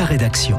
la rédaction.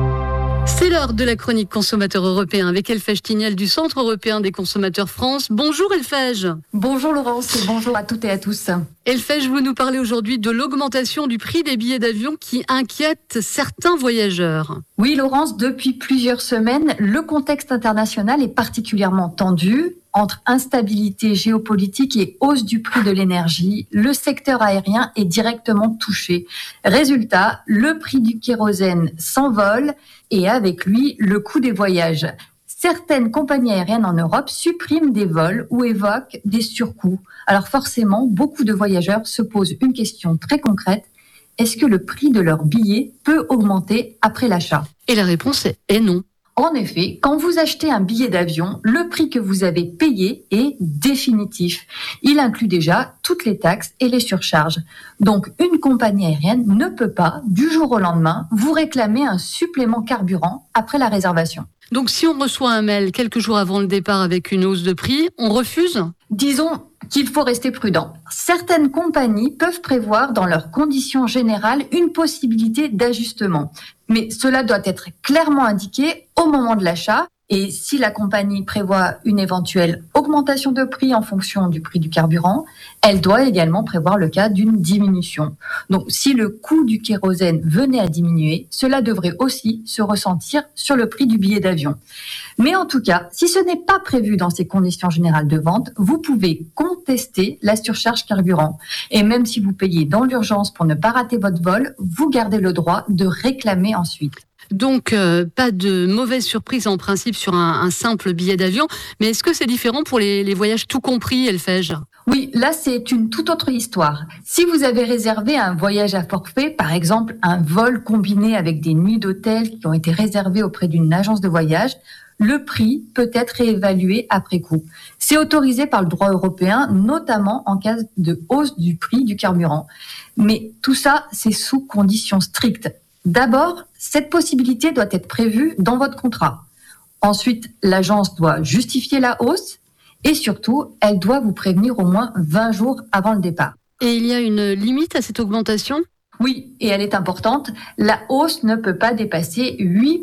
C'est l'heure de la chronique consommateur européen avec Elfège Tignel du Centre européen des consommateurs France. Bonjour Elfège. Bonjour Laurence et bonjour à toutes et à tous. Elfège, vous nous parlez aujourd'hui de l'augmentation du prix des billets d'avion qui inquiète certains voyageurs. Oui Laurence, depuis plusieurs semaines, le contexte international est particulièrement tendu. Entre instabilité géopolitique et hausse du prix de l'énergie, le secteur aérien est directement touché. Résultat, le prix du kérosène s'envole et avec lui, le coût des voyages. Certaines compagnies aériennes en Europe suppriment des vols ou évoquent des surcoûts. Alors forcément, beaucoup de voyageurs se posent une question très concrète. Est-ce que le prix de leur billet peut augmenter après l'achat ? Et la réponse est non. En effet, quand vous achetez un billet d'avion, le prix que vous avez payé est définitif. Il inclut déjà toutes les taxes et les surcharges. Donc, une compagnie aérienne ne peut pas, du jour au lendemain, vous réclamer un supplément carburant après la réservation. Donc, si on reçoit un mail quelques jours avant le départ avec une hausse de prix, on refuse ? Disons qu'il faut rester prudent. Certaines compagnies peuvent prévoir dans leurs conditions générales une possibilité d'ajustement. Mais cela doit être clairement indiqué au moment de l'achat. Et si la compagnie prévoit une éventuelle augmentation de prix en fonction du prix du carburant, elle doit également prévoir le cas d'une diminution. Donc, si le coût du kérosène venait à diminuer, cela devrait aussi se ressentir sur le prix du billet d'avion. Mais en tout cas, si ce n'est pas prévu dans ces conditions générales de vente, vous pouvez contester la surcharge carburant. Et même si vous payez dans l'urgence pour ne pas rater votre vol, vous gardez le droit de réclamer ensuite. Donc, pas de mauvaise surprise en principe sur un simple billet d'avion. Mais est-ce que c'est différent pour les voyages tout compris, Elfège ? Oui, là c'est une toute autre histoire. Si vous avez réservé un voyage à forfait, par exemple un vol combiné avec des nuits d'hôtel qui ont été réservées auprès d'une agence de voyage, le prix peut être réévalué après coup. C'est autorisé par le droit européen, notamment en cas de hausse du prix du carburant. Mais tout ça, c'est sous conditions strictes. D'abord, cette possibilité doit être prévue dans votre contrat. Ensuite, l'agence doit justifier la hausse et surtout, elle doit vous prévenir au moins 20 jours avant le départ. Et il y a une limite à cette augmentation ? Oui, et elle est importante. La hausse ne peut pas dépasser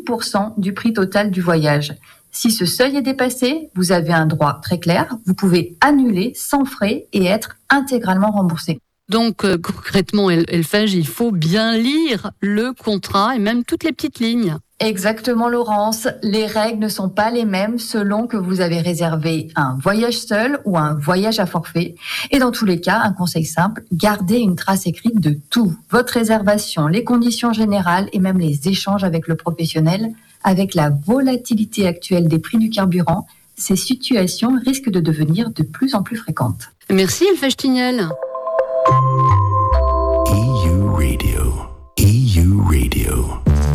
8% du prix total du voyage. Si ce seuil est dépassé, vous avez un droit très clair. Vous pouvez annuler sans frais et être intégralement remboursé. Donc, concrètement, Elfège, il faut bien lire le contrat et même toutes les petites lignes. Exactement, Laurence. Les règles ne sont pas les mêmes selon que vous avez réservé un voyage seul ou un voyage à forfait. Et dans tous les cas, un conseil simple, gardez une trace écrite de tout. Votre réservation, les conditions générales et même les échanges avec le professionnel. Avec la volatilité actuelle des prix du carburant, ces situations risquent de devenir de plus en plus fréquentes. Merci, Elfège Tignel.